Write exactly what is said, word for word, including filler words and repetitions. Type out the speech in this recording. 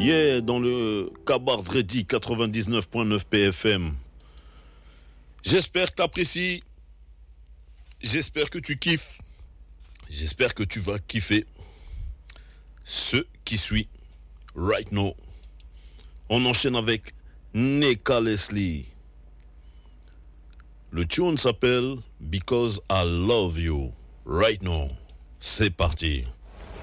Yeah, dans le Kabars Ready quatre-vingt-dix-neuf virgule neuf P F M. J'espère que tu apprécies. J'espère que tu kiffes. J'espère que tu vas kiffer ce qui suit right now. On enchaîne avec Neka Leslie. Le tune s'appelle Because I Love You. Right now. C'est parti.